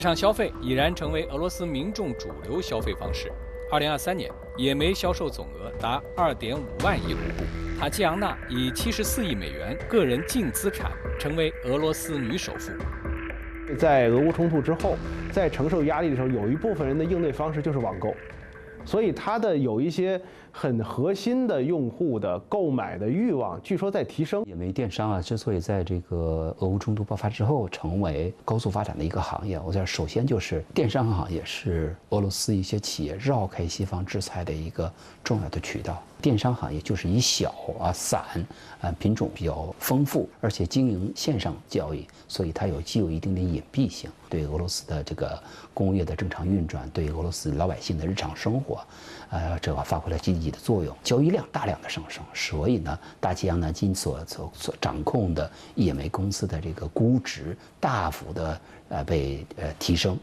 线上消费已然成为俄罗斯民众主流消费方式。2023年，野莓销售总额达2.5万亿卢布。塔季扬娜以74亿美元个人净资产成为俄罗斯女首富。 在俄乌冲突之后，在承受压力的时候，有一部分人的应对方式就是网购，所以它的有一些很核心的用户的购买的欲望，据说在提升。 野莓电商啊，之所以在这个俄乌冲突爆发之后成为高速发展的一个行业，我想首先就是电商行业是俄罗斯一些企业绕开西方制裁的一个重要的渠道。电商行业就是以小散品种比较丰富，而且经营线上交易，所以它具有一定的隐蔽性，对俄罗斯的这个工业的正常运转，对俄罗斯老百姓的日常生活，这个发挥了积极的作用，交易量大量的上升，所以呢，塔季扬娜今所掌控的野莓公司的这个估值大幅的被提升。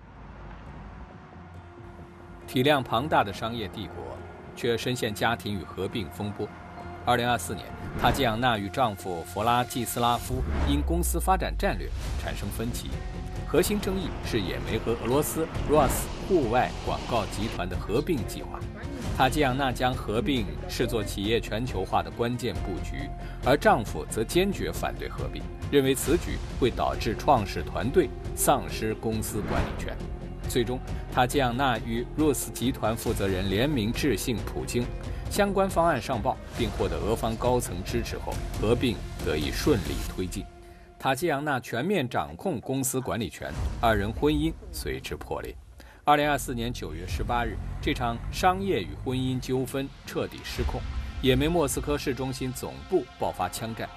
体量庞大的商业帝国，却深陷家庭与合并风波。2024年，塔季扬娜与丈夫弗拉季斯拉夫因公司发展战略产生分歧，核心争议是野莓和俄罗斯 ROS 户外广告集团的合并计划。塔季扬娜将合并视作企业全球化的关键布局，而丈夫则坚决反对合并，认为此举会导致创始团队丧失公司管理权。最终，塔季扬娜与 ROS 集团负责人联名致信普京，相关方案上报，并获得俄方高层支持后，合并得以顺利推进。塔季扬娜全面掌控公司管理权，二人婚姻随之破裂。2024年9月18日，这场商业与婚姻纠纷彻底失控，也梅莫斯科市中心总部爆发枪战。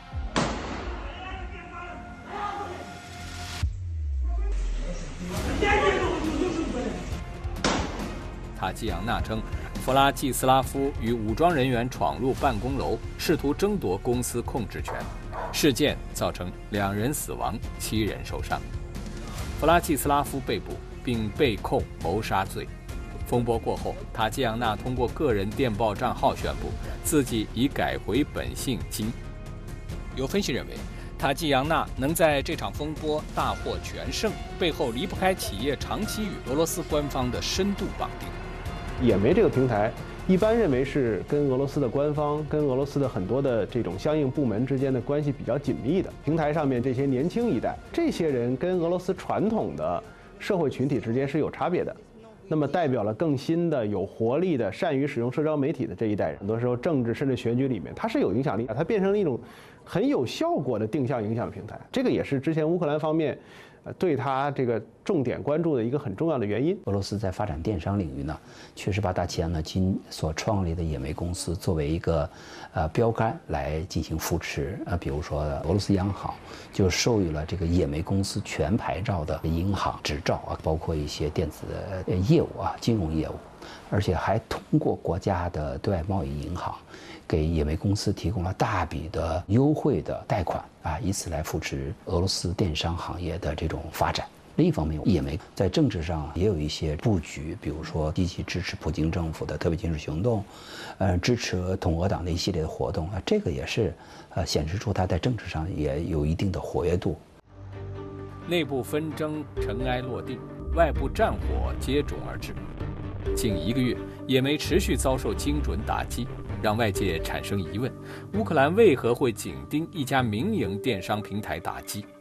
塔季扬娜称，弗拉季斯拉夫与武装人员闯入办公楼，试图争夺公司控制权。事件造成2人死亡，7人受伤。弗拉季斯拉夫被捕，并被控谋杀罪。风波过后，塔季扬娜通过个人电报账号宣布自己已改回本姓金。有分析认为，塔季扬娜能在这场风波大获全胜，背后离不开企业长期与俄罗斯官方的深度绑定。 野莓这个平台一般认为是跟俄罗斯的官方、跟俄罗斯的很多的这种相应部门之间的关系比较紧密的。平台上面这些年轻一代，这些人跟俄罗斯传统的社会群体之间是有差别的。那么代表了更新的、有活力的、善于使用社交媒体的这一代人，很多时候政治甚至选举里面，它是有影响力的，它变成了一种很有效果的定向影响平台。这个也是之前乌克兰方面对它这个重点关注的一个很重要的原因。 俄罗斯在发展电商领域呢，确实把塔季扬娜今所创立的野莓公司作为一个标杆来进行扶持。比如说俄罗斯央行就授予了这个野莓公司全牌照的银行执照包括一些电子业务金融业务，而且还通过国家的对外贸易银行给野莓公司提供了大笔的优惠的贷款以此来扶持俄罗斯电商行业的这种发展。另一方面，野莓在政治上也有一些布局，比如说积极支持普京政府的特别军事行动，支持统俄党的一系列的活动这个也是显示出它在政治上也有一定的活跃度。 内部纷争尘埃落定，外部战火接踵而至。近1个月，野莓持续遭受精准打击，让外界产生疑问：乌克兰为何会紧盯一家民营电商平台打击？